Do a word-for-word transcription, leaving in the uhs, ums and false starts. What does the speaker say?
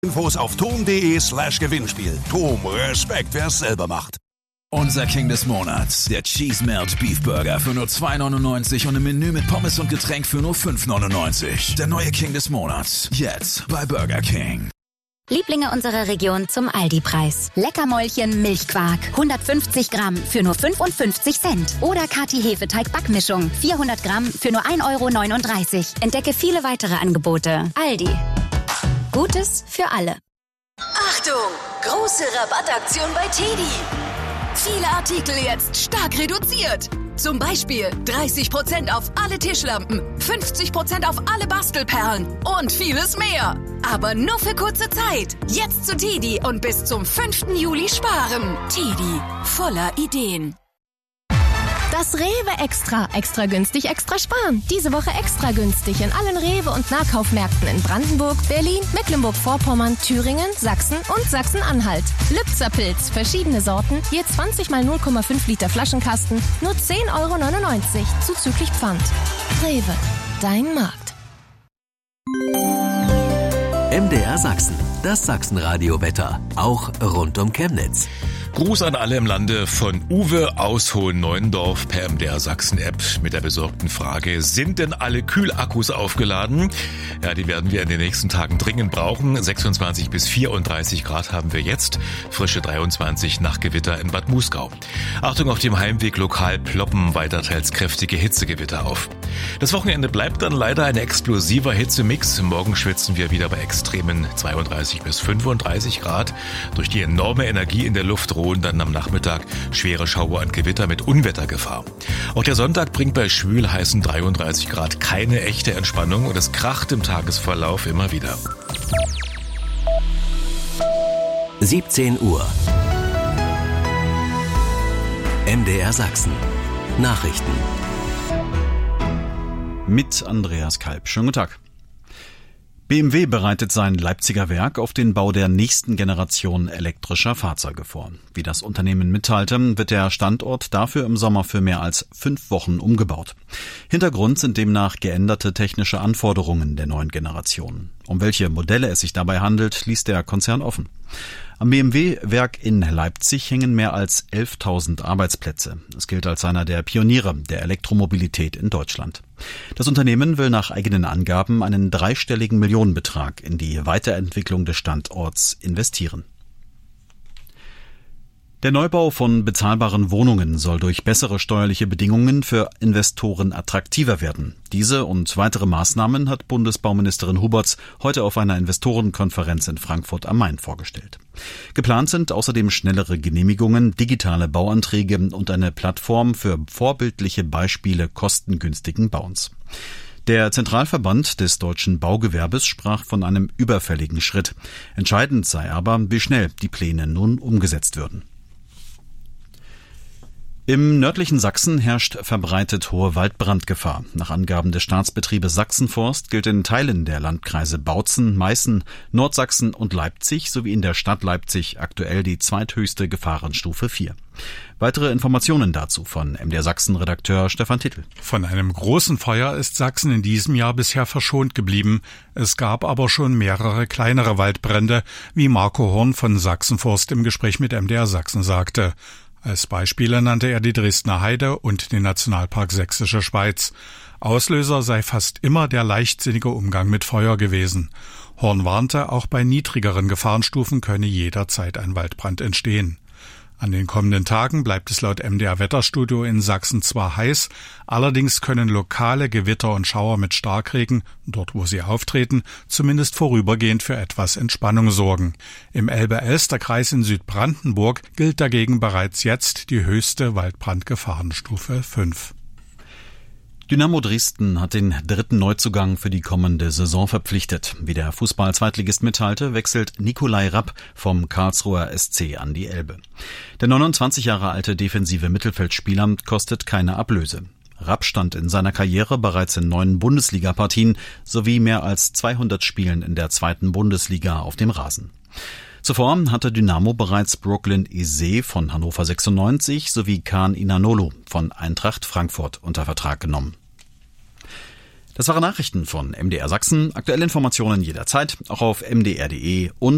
Infos auf tom.de slash Gewinnspiel. Tom, Respekt, wer es selber macht. Unser King des Monats, der Cheese Melt Beef Burger für nur zwei neunundneunzig und ein Menü mit Pommes und Getränk für nur fünf neunundneunzig. Der neue King des Monats, jetzt bei Burger King. Lieblinge unserer Region zum Aldi-Preis. Leckermäulchen Milchquark, hundertfünfzig Gramm für nur fünfundfünfzig Cent. Oder Kati Hefeteig-Backmischung, vierhundert Gramm für nur ein Euro neununddreißig. Entdecke viele weitere Angebote. Aldi. Gutes für alle. Achtung! Große Rabattaktion bei Teddy. Viele Artikel jetzt stark reduziert. Zum Beispiel dreißig Prozent auf alle Tischlampen, fünfzig Prozent auf alle Bastelperlen und vieles mehr. Aber nur für kurze Zeit. Jetzt zu Teddy und bis zum fünften Juli sparen. Teddy, voller Ideen. Das Rewe Extra. Extra günstig, extra sparen. Diese Woche extra günstig in allen Rewe- und Nahkaufmärkten in Brandenburg, Berlin, Mecklenburg-Vorpommern, Thüringen, Sachsen und Sachsen-Anhalt. Lübzer Pilz, verschiedene Sorten, je zwanzig mal null Komma fünf Liter Flaschenkasten, nur zehn Euro neunundneunzig, zuzüglich Pfand. Rewe, dein Markt. M D R Sachsen, das Sachsenradio-Wetter, auch rund um Chemnitz. Gruß an alle im Lande von Uwe aus Hohen-Neuendorf per M D R Sachsen-App mit der besorgten Frage, sind denn alle Kühlakkus aufgeladen? Ja, die werden wir in den nächsten Tagen dringend brauchen. sechsundzwanzig bis vierunddreißig Grad haben wir jetzt, frische dreiundzwanzig nach Gewitter in Bad Muskau. Achtung, auf dem Heimweg lokal ploppen weiter teils kräftige Hitzegewitter auf. Das Wochenende bleibt dann leider ein explosiver Hitzemix. Morgen schwitzen wir wieder bei extremen zweiunddreißig bis fünfunddreißig Grad. Durch die enorme Energie in der Luft drohen dann am Nachmittag schwere Schauer und Gewitter mit Unwettergefahr. Auch der Sonntag bringt bei schwül heißen dreiunddreißig Grad keine echte Entspannung und es kracht im Tagesverlauf immer wieder. siebzehn Uhr. M D R Sachsen. Nachrichten. Mit Andreas Kalb. Schönen guten Tag. B M W bereitet sein Leipziger Werk auf den Bau der nächsten Generation elektrischer Fahrzeuge vor. Wie das Unternehmen mitteilte, wird der Standort dafür im Sommer für mehr als fünf Wochen umgebaut. Hintergrund sind demnach geänderte technische Anforderungen der neuen Generation. Um welche Modelle es sich dabei handelt, ließ der Konzern offen. Am B M W-Werk in Leipzig hängen mehr als elftausend Arbeitsplätze. Es gilt als einer der Pioniere der Elektromobilität in Deutschland. Das Unternehmen will nach eigenen Angaben einen dreistelligen Millionenbetrag in die Weiterentwicklung des Standorts investieren. Der Neubau von bezahlbaren Wohnungen soll durch bessere steuerliche Bedingungen für Investoren attraktiver werden. Diese und weitere Maßnahmen hat Bundesbauministerin Huberts heute auf einer Investorenkonferenz in Frankfurt am Main vorgestellt. Geplant sind außerdem schnellere Genehmigungen, digitale Bauanträge und eine Plattform für vorbildliche Beispiele kostengünstigen Bauens. Der Zentralverband des deutschen Baugewerbes sprach von einem überfälligen Schritt. Entscheidend sei aber, wie schnell die Pläne nun umgesetzt würden. Im nördlichen Sachsen herrscht verbreitet hohe Waldbrandgefahr. Nach Angaben des Staatsbetriebes Sachsenforst gilt in Teilen der Landkreise Bautzen, Meißen, Nordsachsen und Leipzig sowie in der Stadt Leipzig aktuell die zweithöchste Gefahrenstufe vier. Weitere Informationen dazu von M D R Sachsen-Redakteur Stefan Tittel. Von einem großen Feuer ist Sachsen in diesem Jahr bisher verschont geblieben. Es gab aber schon mehrere kleinere Waldbrände, wie Marco Horn von Sachsenforst im Gespräch mit M D R Sachsen sagte. Als Beispiele nannte er die Dresdner Heide und den Nationalpark Sächsische Schweiz. Auslöser sei fast immer der leichtsinnige Umgang mit Feuer gewesen. Horn warnte, auch bei niedrigeren Gefahrenstufen könne jederzeit ein Waldbrand entstehen. An den kommenden Tagen bleibt es laut M D R Wetterstudio in Sachsen zwar heiß, allerdings können lokale Gewitter und Schauer mit Starkregen, dort wo sie auftreten, zumindest vorübergehend für etwas Entspannung sorgen. Im Elbe-Elster-Kreis in Südbrandenburg gilt dagegen bereits jetzt die höchste Waldbrandgefahrenstufe fünf. Dynamo Dresden hat den dritten Neuzugang für die kommende Saison verpflichtet. Wie der Fußball-Zweitligist mitteilte, wechselt Nikolai Rapp vom Karlsruher S C an die Elbe. Der neunundzwanzig Jahre alte defensive Mittelfeldspieler kostet keine Ablöse. Rapp stand in seiner Karriere bereits in neun Bundesliga-Partien sowie mehr als zweihundert Spielen in der zweiten Bundesliga auf dem Rasen. Zuvor hatte Dynamo bereits Brooklyn Eze von Hannover sechsundneunzig sowie Kaan Inanolu von Eintracht Frankfurt unter Vertrag genommen. Das waren Nachrichten von M D R Sachsen. Aktuelle Informationen jederzeit, auch auf m d r punkt d e und